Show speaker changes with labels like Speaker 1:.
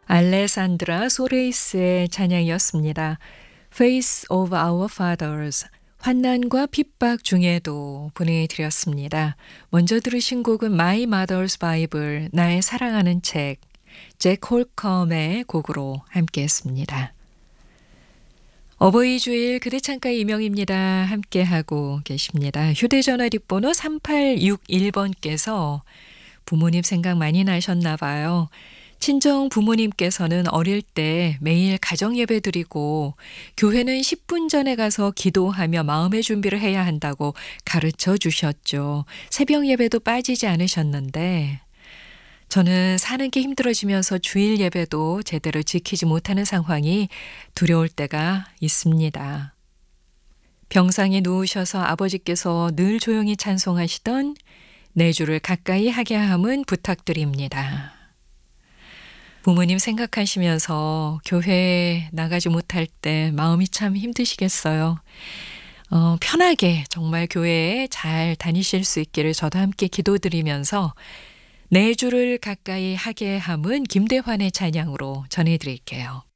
Speaker 1: 알레산드라 소레이스의 찬양이었습니다. Face of Our Fathers, 환난과 핍박 중에도 보내드렸습니다. 먼저 들으신 곡은 My Mother's Bible, 나의 사랑하는 책, 잭 홀컴의 곡으로 함께했습니다. 어버이 주일 그대 창가의 이명입니다. 함께하고 계십니다. 휴대전화 뒷번호 3861번께서 부모님 생각 많이 나셨나 봐요. 친정 부모님께서는 어릴 때 매일 가정예배 드리고 교회는 10분 전에 가서 기도하며 마음의 준비를 해야 한다고 가르쳐 주셨죠. 새벽 예배도 빠지지 않으셨는데 저는 사는 게 힘들어지면서 주일 예배도 제대로 지키지 못하는 상황이 두려울 때가 있습니다. 병상에 누우셔서 아버지께서 늘 조용히 찬송하시던 내 주를 가까이 하게 함은 부탁드립니다. 부모님 생각하시면서 교회에 나가지 못할 때 마음이 참 힘드시겠어요. 편하게 정말 교회에 잘 다니실 수 있기를 저도 함께 기도드리면서 내 주를 가까이 하게 함은 김대환의 찬양으로 전해드릴게요.